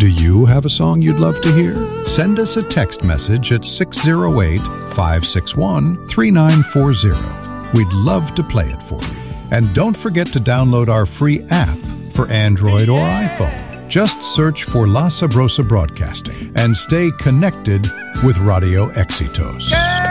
Do you have a song you'd love to hear? Send us a text message at 608-561-3940. We'd love to play it for you. And don't forget to download our free app for Android or iPhone. Just search for La Sabrosa Broadcasting and stay connected with Radio Éxitos.